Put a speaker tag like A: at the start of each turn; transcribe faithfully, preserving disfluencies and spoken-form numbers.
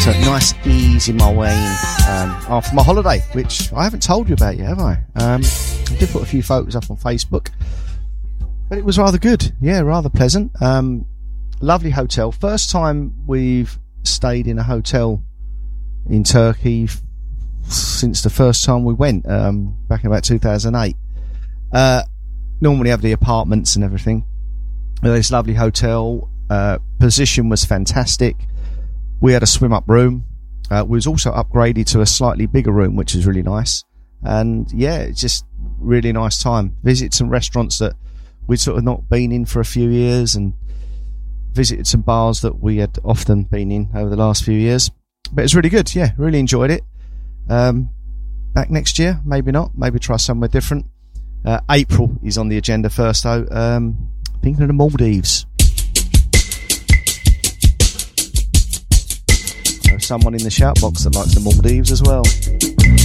A: So nice easy my way in um, after my holiday, which I haven't told you about yet, have I? Um, I did put a few photos up on Facebook, but it was rather good. Yeah, rather pleasant. Um, lovely hotel. First time we've stayed in a hotel in Turkey f- since the first time we went, um, back in about two thousand eight. Uh, normally have the apartments and everything. But this lovely hotel, uh, position was fantastic. We had a swim up room. Uh, we was also upgraded to a slightly bigger room, which is really nice. And yeah, it's just really nice time. Visited some restaurants that we'd sort of not been in for a few years, and visited some bars that we had often been in over the last few years. But it's really good. Yeah, really enjoyed it. Um, back next year, maybe not. Maybe try somewhere different. Uh, April is on the agenda first, though. Um, thinking of the Maldives. There's someone in the shout box that likes the Maldives as well.